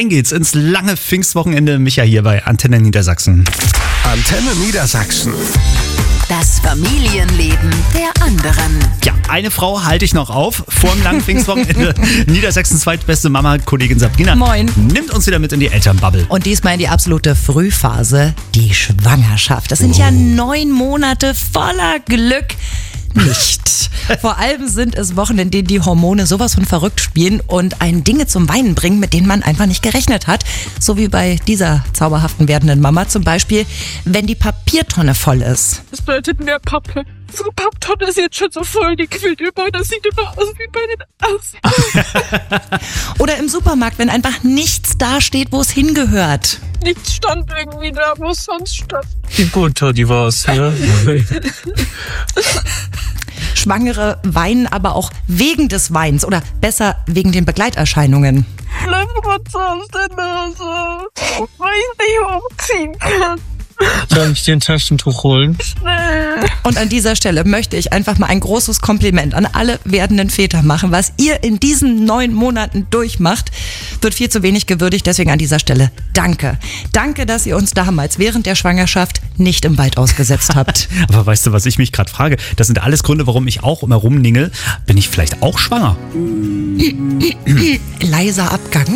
Rein geht's ins lange Pfingstwochenende. Micha hier bei Antenne Niedersachsen. Antenne Niedersachsen. Das Familienleben der anderen. Ja, eine Frau halte ich noch auf vor dem langen Pfingstwochenende. Niedersachsens zweitbeste Mama, Kollegin Sabrina. Moin. Nimmt uns wieder mit in die Elternbubble. Und diesmal in die absolute Frühphase, die Schwangerschaft. Das sind ja 9 Monate voller Glück. Nicht. Vor allem sind es Wochen, in denen die Hormone sowas von verrückt spielen und einen Dinge zum Weinen bringen, mit denen man einfach nicht gerechnet hat. So wie bei dieser zauberhaften werdenden Mama zum Beispiel, wenn die Papiertonne voll ist. Das bedeutet mehr Pappe. Unsere Papptonne ist jetzt schon so voll, die quillt über, das sieht immer aus wie bei den Affen. Oder im Supermarkt, wenn einfach nichts da steht, wo es hingehört. Nichts stand irgendwie da, wo es sonst stand. Die Butter, die war's, ja. Schwangere weinen aber auch wegen des Weins oder besser wegen den Begleiterscheinungen. Löffrotze aus der Nase, weil ich nicht hochziehen kann. Soll ich dir ein Taschentuch holen? Schnell. Und an dieser Stelle möchte ich einfach mal ein großes Kompliment an alle werdenden Väter machen. Was ihr in diesen 9 Monaten durchmacht, wird viel zu wenig gewürdigt. Deswegen an dieser Stelle danke. Danke, dass ihr uns damals während der Schwangerschaft nicht im Wald ausgesetzt habt. Aber weißt du, was ich mich gerade frage? Das sind alles Gründe, warum ich auch immer rumningel. Bin ich vielleicht auch schwanger? Leiser Abgang.